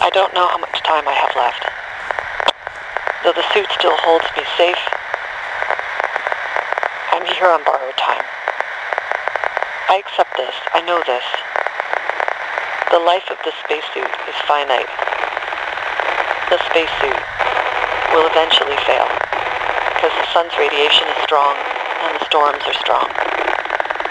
I don't know how much time I have left. Though the suit still holds me safe, I'm here on borrowed time. I accept this. I know this. The life of the spacesuit is finite. The spacesuit will eventually fail, because the sun's radiation is strong and the storms are strong.